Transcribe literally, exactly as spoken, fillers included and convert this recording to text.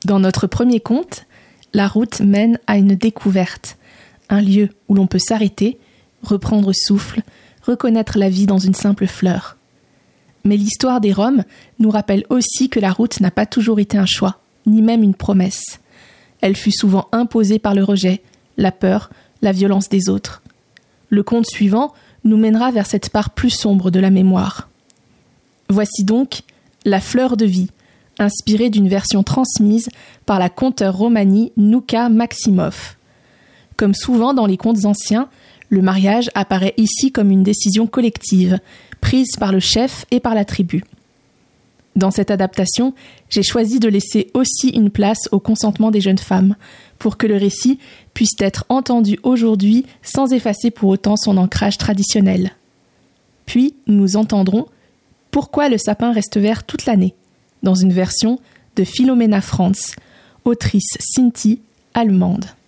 Dans notre premier conte, la route mène à une découverte, un lieu où l'on peut s'arrêter, reprendre souffle, reconnaître la vie dans une simple fleur. Mais l'histoire des Roms nous rappelle aussi que la route n'a pas toujours été un choix, ni même une promesse. Elle fut souvent imposée par le rejet, la peur, la violence des autres. Le conte suivant nous mènera vers cette part plus sombre de la mémoire. Voici donc La fleur de vie, inspirée d'une version transmise par la conteure romanie Nouka Maximov. Comme souvent dans les contes anciens, le mariage apparaît ici comme une décision collective, prise par le chef et par la tribu. Dans cette adaptation, j'ai choisi de laisser aussi une place au consentement des jeunes femmes, pour que le récit puisse être entendu aujourd'hui sans effacer pour autant son ancrage traditionnel. Puis, nous entendrons « Pourquoi le sapin reste vert toute l'année ?» dans une version de Philomena Franz, autrice Sinti allemande.